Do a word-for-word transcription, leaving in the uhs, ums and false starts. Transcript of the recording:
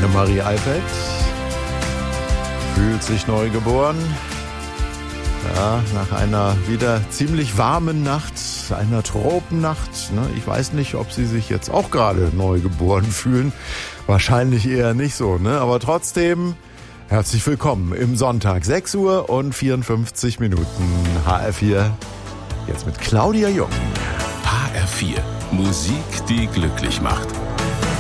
Annemarie Eifeld fühlt sich neu geboren. Ja, nach einer wieder ziemlich warmen Nacht, einer Tropennacht. Ne? Ich weiß nicht, ob Sie sich jetzt auch gerade neu geboren fühlen. Wahrscheinlich eher nicht so, ne? Aber trotzdem herzlich willkommen im Sonntag, sechs Uhr und vierundfünfzig Minuten. H R vier, jetzt mit Claudia Jung. H R vier, Musik, die glücklich macht.